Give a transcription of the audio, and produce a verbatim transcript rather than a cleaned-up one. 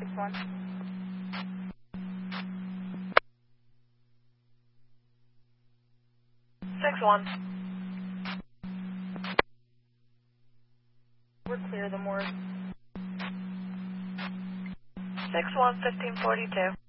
six one. six one. We're clear the morgue. six one, fifteen forty-two.